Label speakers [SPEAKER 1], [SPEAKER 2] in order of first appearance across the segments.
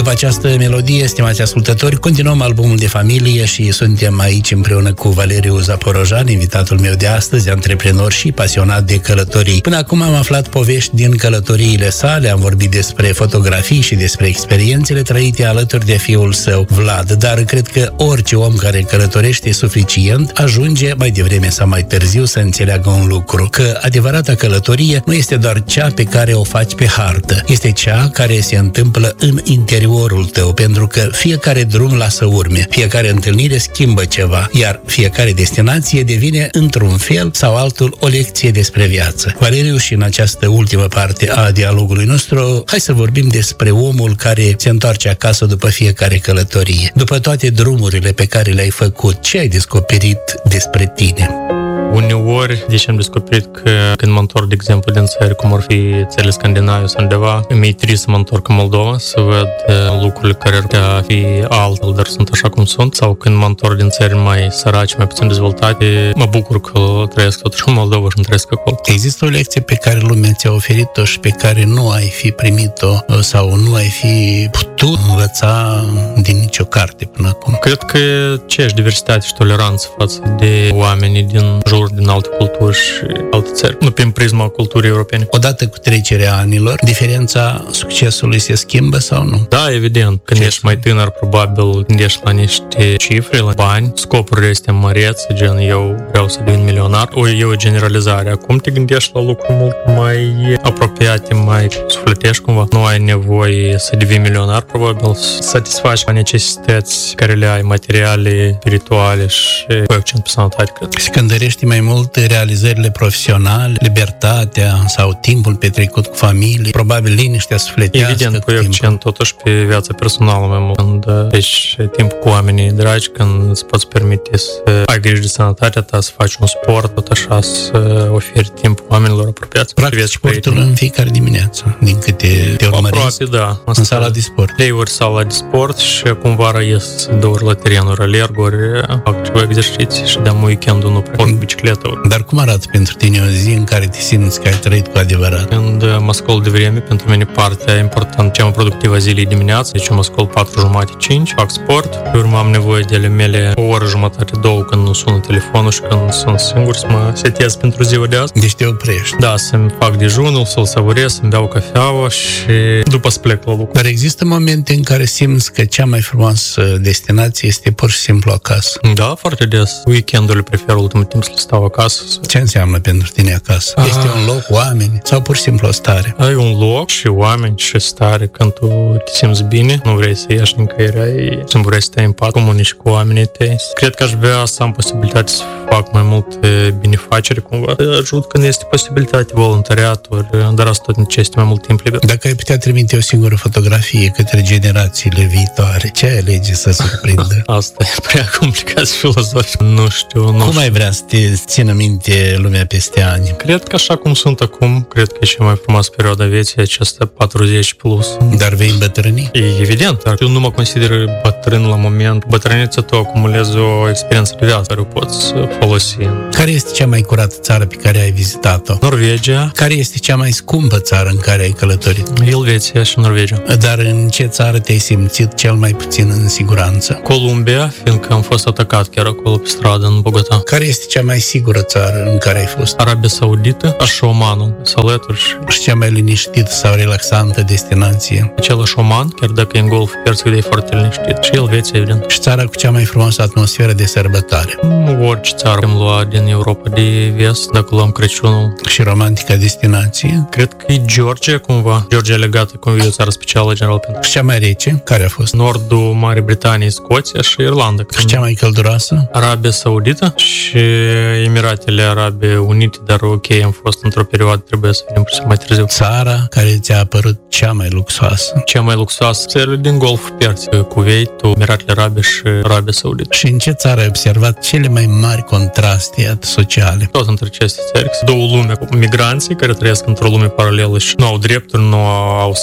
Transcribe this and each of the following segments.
[SPEAKER 1] După această melodie, stimați ascultători, continuăm albumul de familie și suntem aici împreună cu Valeriu Zaporojan, invitatul meu de astăzi, antreprenor și pasionat de călătorii. Până acum am aflat povești din călătoriile sale, am vorbit despre fotografii și despre experiențele trăite alături de fiul său, Vlad, dar cred că orice om care călătorește suficient ajunge mai devreme sau mai târziu să înțeleagă un lucru, că adevărata călătorie nu este doar cea pe care o faci pe hartă, este cea care se întâmplă în interiorul tău, pentru că fiecare drum lasă urme, fiecare întâlnire schimbă ceva, iar fiecare destinație devine într-un fel sau altul o lecție despre viață. Valeriu, și în această ultimă parte a dialogului nostru, hai să vorbim despre omul care se întoarce acasă după fiecare călătorie. După toate drumurile pe care le-ai făcut, ce ai descoperit despre tine?
[SPEAKER 2] Uneori, deci am descoperit că când mă întorc, de exemplu, din țări, cum ar fi țările scandinave sau undeva, mi-e trist să mă întorc în Moldova, să văd lucrurile care ar putea fi altfel, dar sunt așa cum sunt, sau când mă întorc din țări mai sărace, mai puțin dezvoltate, mă bucur că trăiesc totuși în Moldova și nu trăiesc acolo.
[SPEAKER 1] Există o lecție pe care lumea ți-a oferit-o și pe care nu ai fi primit-o sau nu ai fi putut învăța din nicio carte până acum?
[SPEAKER 2] Cred că aceeași diversitate și toleranță față de oamenii din jur, din alte culturi și alte țări, nu prin prisma culturii europene.
[SPEAKER 1] Odată cu trecerea anilor, diferența succesului se schimbă sau nu?
[SPEAKER 2] Da, evident. Când ești mai tânăr, probabil gândești la niște cifre, la bani, scopurile astea mărețe, gen eu vreau să devin milionar. E o generalizare. Acum te gândești la lucruri mult mai apropiate, mai sufletești cumva. Nu ai nevoie să devii milionar, probabil, să satisfaci necesități care le ai, materiale, spirituale și cu accent pe sănătate, cred.
[SPEAKER 1] Se cântărești mai mult realizările profesionale, libertatea sau timpul petrecut cu familie, probabil liniștea sufletească.
[SPEAKER 2] Evident, pui accent totuși pe viața personală mai mult. Când ești timp cu oamenii dragi, când îți poți permite să ai grijă de sănătatea ta, să faci un sport, tot așa, să oferi timp oamenilor apropiați.
[SPEAKER 1] Practic sportul în fiecare dimineață, din câte te urmăresc.
[SPEAKER 2] Aproape, da.
[SPEAKER 1] În sala de sport.
[SPEAKER 2] 3 ori sala de sport și acum vara ies 2 ori la terenuri, alerg, ori fac ceva exerciții și de-am weekendul nu prea bicicletă.
[SPEAKER 1] Dar cum arată pentru tine o zi în care te simți că ai trăit cu adevărat?
[SPEAKER 2] Când mă scol de vreme, pentru mine partea importantă, cea mai productivă a zilei dimineața, deci eu mă scol 4:30-5, fac sport, pe urmă am nevoie de ale mele o oră jumătate, 2 când nu sună telefonul și când sunt singur să mă setez pentru ziua de azi.
[SPEAKER 1] Deci te oprești.
[SPEAKER 2] Da, să-mi fac dejunul, să-l savurez, să-mi beau cafeaua și după să plec la lucru.
[SPEAKER 1] Dar există momente în care simți că cea mai frumoasă destinație este pur și simplu acasă?
[SPEAKER 2] Da, foarte des. Weekendul prefer ultimul timp să stau acasă.
[SPEAKER 1] Ce înseamnă pentru tine acasă? Este un loc, oameni sau pur și simplu o stare?
[SPEAKER 2] Ai un loc și oameni și stare când tu te simți bine, nu vrei să ieși nicăieri, să vrei să te în pat, comunici cu oamenii tăi. Cred că aș vrea să am posibilitate să fac mai multe binefaceri cumva. Ajut când este posibilitate, voluntariaturi, dar asta tot necesită mai mult timp liber.
[SPEAKER 1] Dacă ai putea trimite o singură fotografie către generațiile viitoare, ce ai alege să surprindă?
[SPEAKER 2] Asta e prea complicat și filozofic. Nu știu.
[SPEAKER 1] Cum ai vrea să te țină minte lumea peste ani?
[SPEAKER 2] Cred că așa cum sunt acum, cred că e cea mai frumoasă perioadă a vieții, aceasta 40 plus.
[SPEAKER 1] Dar vei îmbătrâni?
[SPEAKER 2] Evident, dar eu nu mă consider bătrân la moment. Bătrâneța tu acumulezi o experiență de viață care o poți folosi.
[SPEAKER 1] Care este cea mai curată țară pe care ai vizitat-o?
[SPEAKER 2] Norvegia.
[SPEAKER 1] Care este cea mai scumpă țară în care ai călătorit?
[SPEAKER 2] Elveția și Norvegia.
[SPEAKER 1] Dar în ce țară te-ai simțit cel mai puțin în siguranță?
[SPEAKER 2] Columbia, fiindcă am fost atacat chiar acolo pe stradă în Bogota.
[SPEAKER 1] Care este cea mai sigură țară în care ai fost?
[SPEAKER 2] Arabia Saudită și Omanul, Saleturi
[SPEAKER 1] și cea mai liniștită sau relaxantă destinație?
[SPEAKER 2] Același Oman, chiar dacă e în Golf Persic, e foarte liniștit. Și Elveția, evident.
[SPEAKER 1] Și țara cu cea mai frumoasă atmosferă de sărbătoare?
[SPEAKER 2] Orice țară am luat din Europa de vest, dacă luăm Crăciunul.
[SPEAKER 1] Și romantica destinație?
[SPEAKER 2] Cred că e Georgia, cumva. Georgia e legată cu o țară specială, general. Pentru
[SPEAKER 1] și cea mai rece? Care a fost?
[SPEAKER 2] Nordul Marii Britanii, Scoția și Irlanda.
[SPEAKER 1] Și cea mai călduroasă?
[SPEAKER 2] Arabia Saudită și Emiratele Arabe Unite, dar ok, am fost într-o perioadă, trebuie să venim mai târziu.
[SPEAKER 1] Țara care ți-a apărut cea mai luxoasă?
[SPEAKER 2] Cea mai luxoasă? Țările din Golf Persic, Kuwait, Emiratele Arabe și Arabia Saudită.
[SPEAKER 1] Și în ce țară ai observat cele mai mari contraste sociale?
[SPEAKER 2] Tot între aceste țări. Două lume, migranții care trăiesc într-o lume paralelă și nu au drepturi, nu au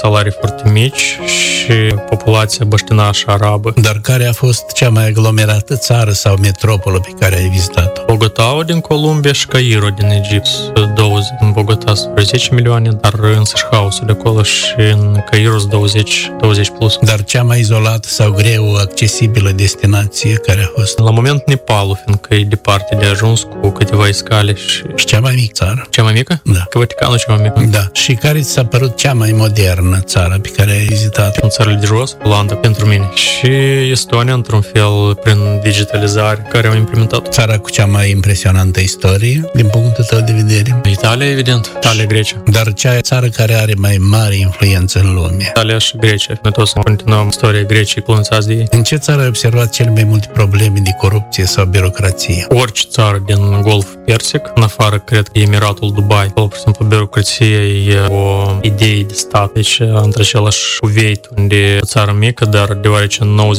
[SPEAKER 2] salarii foarte mici și populația băștinașă arabă.
[SPEAKER 1] Dar care a fost cea mai aglomerată țară sau metropolă pe care ai vizitat-o?
[SPEAKER 2] Bogotá din Columbia și Cairo din Egipt. 20. În Bogotá sunt 10 milioane, dar însăși haosul de acolo și în Cairo sunt 20 plus.
[SPEAKER 1] Dar cea mai izolată sau greu accesibilă destinație care a fost?
[SPEAKER 2] La moment Nepalul, fiindcă e departe de ajuns cu câteva escale
[SPEAKER 1] și cea mai mică țară?
[SPEAKER 2] Cea mai mică?
[SPEAKER 1] Da.
[SPEAKER 2] Că Vaticanul cea mai mică.
[SPEAKER 1] Da. Și care ți s-a părut cea mai modernă țară pe care ai vizitat?
[SPEAKER 2] În țările de jos, Olanda, pentru mine. Și Estonia, într-un fel, prin digitalizare, care au implementat.
[SPEAKER 1] Țara cu cea mai impresionantă istorie, din punctul tău de vedere?
[SPEAKER 2] Italia, evident. Italia, Grecia.
[SPEAKER 1] Dar cea țară care are mai mare influență în lume?
[SPEAKER 2] Italia și Grecia. Noi toți continuăm istoria Greciei influențați de ei.
[SPEAKER 1] În ce țară ai observat cele mai multe probleme de corupție sau birocrație?
[SPEAKER 2] Orice țară din Golf Persic, în afară, cred că Emiratul Dubai. Pur și simplu, birocrația e o idee de stat. Deci, între același Kuwait, unde e o țară mică, dar deoarece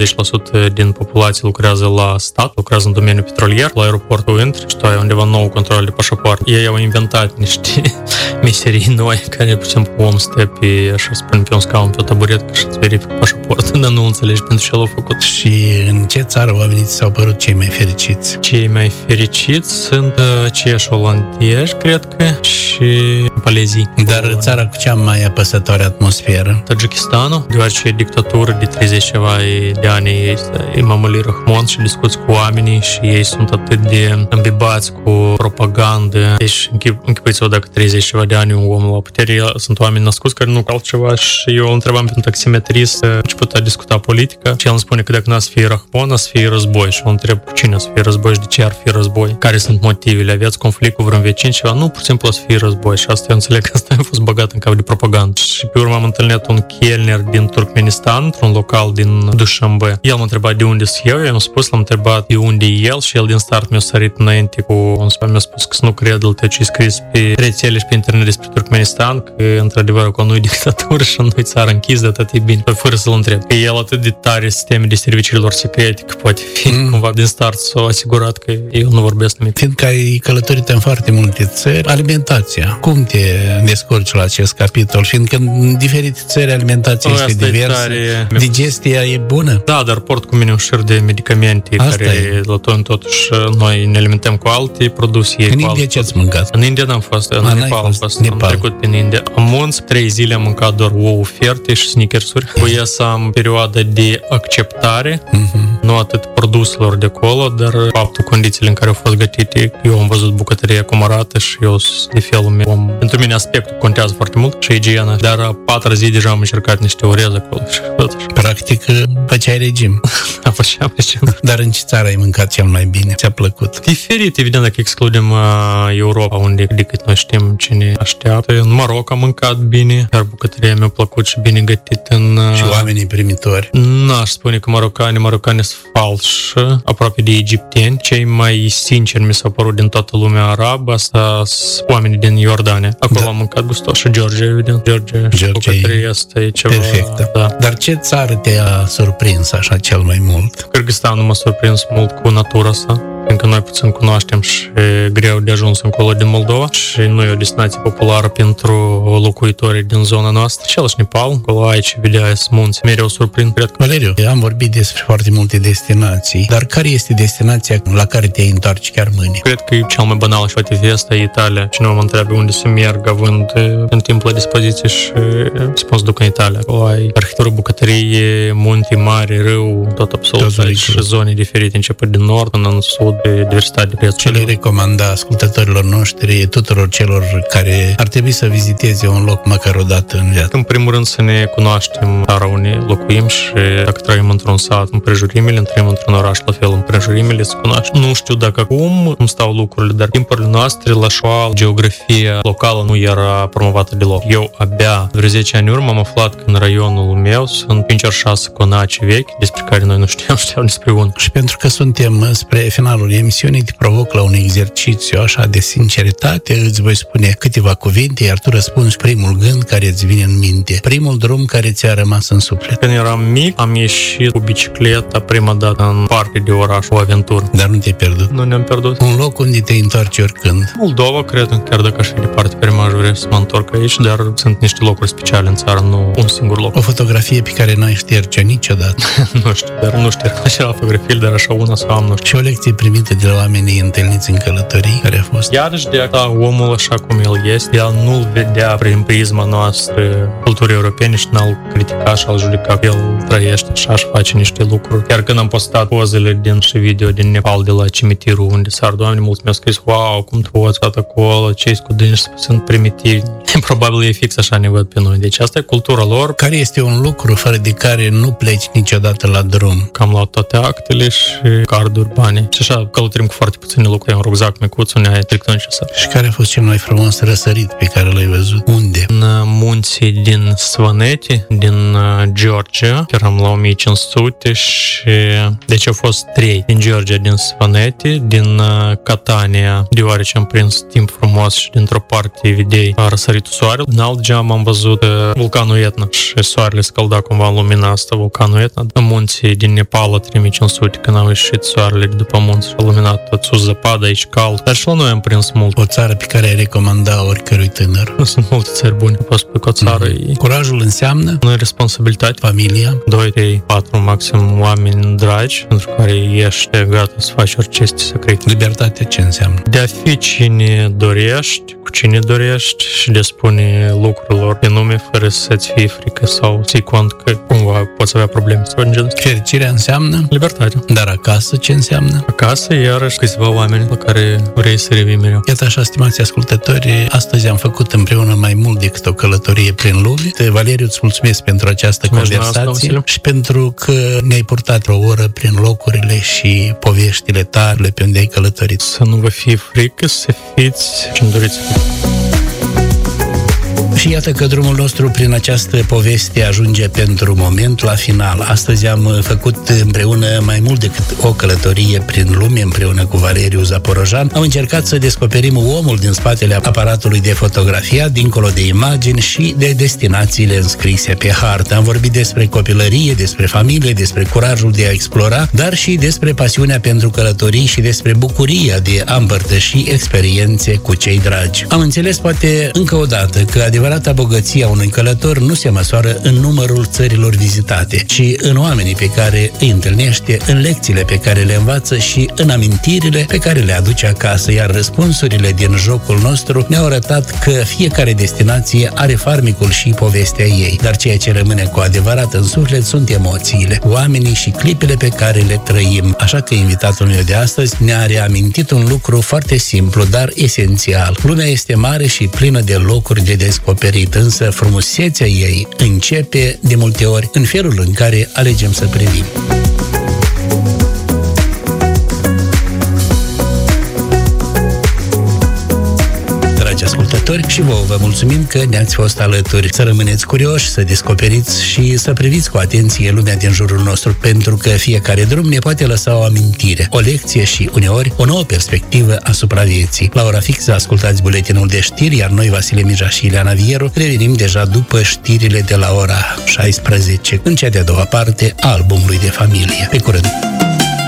[SPEAKER 2] 90% din populație lucrează la stat, lucrează în domeniul petrolier, la aeroportul intri și tu ai undeva nou control de pașaport. Ei au inventat niște meserii noi, care, pur și simplu, om stă pe, așa spune, pe un scaun, pe o taburetă și îți verifică pașaportul, dar nu înțelegi pentru ce l-au făcut.
[SPEAKER 1] Și în ce țară oamenii s-au părut cei mai fericiți?
[SPEAKER 2] Cei mai fericiți sunt aceiași olandezi, cred că, și palezii.
[SPEAKER 1] Dar țara cu cea mai apăsătoare atmosferă?
[SPEAKER 2] Tajikistanul, deoarece e dictatură de 30 ceva de ani, este Imam Ali Rahman și discuți cu oamenii și ei sunt atât de îmbibați cu propagandă. Deci închipuiți-vă dacă 30 ceva de ani un om la putere, sunt oameni născuți care nu altceva și eu îl întrebam pe un taximetrist, a început a discuta politică și el îmi spune că dacă n-a să fie Rahman, a să fie război și eu întreb cu cine a să fie război și de ce ar fi război, care sunt motivele, aveți conflict cu vreun vecin ceva, nu, pur și simplu a să fie război și asta eu înțeleg că asta a fost băgat în cap de propagandă. Și pe urmă am întâlnit un chelner din Turkmenistan, într-un local din Dushanbe. El m-a întrebat de unde sunt eu am spus, l-am întrebat de unde e el și el din start mi-a sărit înainte mi-a spus că nu cred el ce scris pe rețele și pe internet despre Turkmenistan, că într-adevăr că nu e dictatură și nu e țară închisă, de atât e bine. Fără să-l întreb. Că el atât de tare sisteme de serviciilor secrete, că poate fi cumva din start s-a asigurat că eu nu vorbesc nimic.
[SPEAKER 1] Fiindcă ai călătorit în foarte multe țări, alimentația, cum te descurci la acest capitol? Fiindcă în diferite țări alimentația este diversă, digestia e bună?
[SPEAKER 2] Da, dar port cu mine un șir de medicamente care la totuși noi ne alimentăm cu alte produse.
[SPEAKER 1] În India ce ați mâncat?
[SPEAKER 2] În India n-am fost, în Nepal am fost. Am trecut prin India. Am muns, 3 zile am mâncat doar ouă fierte și sneakers-uri. Voia să am perioadă de acceptare, nu atât produselor de acolo, dar faptul, condițiile în care au fost gătite. Eu am văzut bucătăria cum arată și eu sunt de felul meu. Pentru mine aspectul contează foarte mult și igiena. Dar 4 zile deja am încercat niște orez acolo și tot așa.
[SPEAKER 1] Practic, făceai regim.
[SPEAKER 2] Da, făceam regim.
[SPEAKER 1] Dar în ce țară ai mâncat cel mai bine? Ți-a plăcut?
[SPEAKER 2] Diferit, evident, dacă excludem Europa, unde decât noi știm ce ne așteaptă. În Maroc am mâncat bine, iar bucătăria mi-a plăcut și bine gătit în...
[SPEAKER 1] Și oamenii primitori?
[SPEAKER 2] N-aș spune că marocanii sunt falși, aproape de egipteni. Cei mai sinceri mi s-au părut din toată lumea arabă, asta sunt oamenii din Iordania. Acolo am mâncat gustos și Georgia, evident. Georgia bucătăria asta e ceva...
[SPEAKER 1] Perfectă.
[SPEAKER 2] Da.
[SPEAKER 1] Dar ce țară te-a surprins așa cel mai mult?
[SPEAKER 2] Kyrgyzstanul m-a surprins mult cu natura sa, fiindcă noi puțin cunoaștem și greu de ajuns încolo din Moldova și nu e o destinație populară pentru locuitorii din zona noastră. Același Nepal, acolo aici vedea munți, mereu surprind, cred că.
[SPEAKER 1] Valeriu, am vorbit despre foarte multe destinații, dar care este destinația la care te întorci chiar mâine?
[SPEAKER 2] Cred că e cel mai banal și poate fi asta, e Italia. Cineva mă întreabă unde să merg, având în timp la dispoziție și spun să duc în Italia. Acolo ai arhitectură, bucătărie, munte mari, râu, tot absolut și zone diferite, începând din nord până în sud, diversitate de prețuri.
[SPEAKER 1] Ce le recomanda ascultătorilor noștri, tuturor celor care ar trebui să viziteze un loc măcar o dată în viață?
[SPEAKER 2] În primul rând să ne cunoaștem țara unde locuim și dacă trăim într-un sat, împrejurimile, trăim într-un oraș, la fel împrejurimile să cunoaștem. Nu știu dacă acum îmi stau lucrurile, dar timpurile noastre la școală, geografia locală nu era promovată deloc. Eu abia vreo 10 ani urmă am aflat că în raionul meu sunt 5 ori 6 conaci vechi despre care noi nu știam despre unul.
[SPEAKER 1] Și pentru că suntem spre finalul finalul emisiunii te provoc la un exercițiu așa de sinceritate, îți voi spune câteva cuvinte, iar tu răspunzi primul gând care îți vine în minte, primul drum care ți-a rămas în suflet.
[SPEAKER 2] Când eram mic, am ieșit cu bicicleta prima dată în parc de oraș, o aventură.
[SPEAKER 1] Dar nu te-ai pierdut?
[SPEAKER 2] Nu ne-am pierdut.
[SPEAKER 1] Un loc unde te întorci oricând?
[SPEAKER 2] Moldova, cred, chiar dacă aș fi departe pe m-aș vrea să mă întorc aici, dar sunt niște locuri speciale în țară, nu un singur loc.
[SPEAKER 1] O fotografie pe care n-ai șterge niciodată?
[SPEAKER 2] Nu știu, dar nu știu așa fotografii, dar așa una să am, nu știu.
[SPEAKER 1] Și o lecție primită de la oamenii întâlniți în călătorii care a fost?
[SPEAKER 2] Iarăși de asta omul așa cum el este, el nu-l vedea prin prisma noastră culturii europene și n-al critica și al judeca. El trăiește așa și face niște lucruri. Chiar când am postat pozele și video din Nepal de la cimitirul unde s-ar doamne, mulți mi-au scris, wow, cum tu ați stat acolo, ce-i cu dânsi, sunt primitivi. Probabil e fix așa ne văd pe noi. Deci asta e cultura lor.
[SPEAKER 1] Care este un lucru fără de care nu pleci niciodată la drum?
[SPEAKER 2] Că am luat toate actele și carduri, bani. Și așa călătorim cu foarte puține lucruri. Un rucsac micuț, unde ai trecut necesar.
[SPEAKER 1] Și care a fost cel mai frumos răsărit pe care l-ai văzut? Unde?
[SPEAKER 2] În munții din Svaneti, din Georgia. Eram la 1500 și... Deci au fost 3 din Georgia, din Svaneti, din Catania, deoarece am prins timp frumos și dintr-o parte vedeai răsăritul soarelui. În alt geam am văzut vulcanul Etna și soarele scălda cumva în lumina asta, vulcanul Etna. În munții din Nepal la 3500, când au ieșit soarele după munți și a luminat tot sus zăpadă, aici cald. Dar și la noi am prins mult.
[SPEAKER 1] O țară pe care ai recomanda oricărui tânăr?
[SPEAKER 2] Nu sunt multe țări bune. Poți spune că o țară e...
[SPEAKER 1] Curajul înseamnă?
[SPEAKER 2] Nu e responsabilitate.
[SPEAKER 1] Familia?
[SPEAKER 2] 2, 3, 4 maxim oameni dragi, pentru care ești gata să faci orice este secret.
[SPEAKER 1] Libertatea ce înseamnă?
[SPEAKER 2] De a fi cine dorești, cu cine dorești și de a spune lucrurilor pe nume fără să-ți fie frică sau să-i cont că cumva poți avea probleme.
[SPEAKER 1] Fericirea înseamnă?
[SPEAKER 2] Libertatea.
[SPEAKER 1] Dar acasă ce înseamnă?
[SPEAKER 2] Acasă, iarăși, câțiva oameni la care vrei să revii mereu.
[SPEAKER 1] Iată așa, stimați ascultători, astăzi am făcut împreună mai mult decât o călătorie prin lume. Valeriu, îți mulțumesc pentru această conversație și pentru că ne-ai purtat o oră prin locurile și poveștile tale pe unde ai călătorit.
[SPEAKER 2] Să nu vă fie frică, să fiți ce-mi doriți.
[SPEAKER 1] Și iată că drumul nostru prin această poveste ajunge pentru moment la final. Astăzi am făcut împreună mai mult decât o călătorie prin lume împreună cu Valeriu Zaporojan. Am încercat să descoperim omul din spatele aparatului de fotografia, dincolo de imagini și de destinațiile înscrise pe hartă. Am vorbit despre copilărie, despre familie, despre curajul de a explora, dar și despre pasiunea pentru călătorii și despre bucuria de a împărtăși experiențe cu cei dragi. Am înțeles poate încă o dată că adevărata bogăția unui călător nu se măsoară în numărul țărilor vizitate, ci în oamenii pe care îi întâlnește, în lecțiile pe care le învață și în amintirile pe care le aduce acasă, iar răspunsurile din jocul nostru ne-au arătat că fiecare destinație are farmecul și povestea ei, dar ceea ce rămâne cu adevărat în suflet sunt emoțiile, oamenii și clipele pe care le trăim. Așa că invitatul meu de astăzi ne-a reamintit un lucru foarte simplu, dar esențial. Lumea este mare și plină de locuri de descoperit, însă frumusețea ei începe de multe ori în felul în care alegem să privim. Ascultători, și vouă vă mulțumim că ne-ați fost alături. Să rămâneți curioși, să descoperiți și să priviți cu atenție lumea din jurul nostru, pentru că fiecare drum ne poate lăsa o amintire, o lecție și, uneori, o nouă perspectivă asupra vieții. La ora fixă ascultați buletinul de știri, iar noi, Vasile Mija și Ileana Vieru, revenim deja după știrile de la ora 16, în cea de-a doua parte a albumului de familie. Pe curând!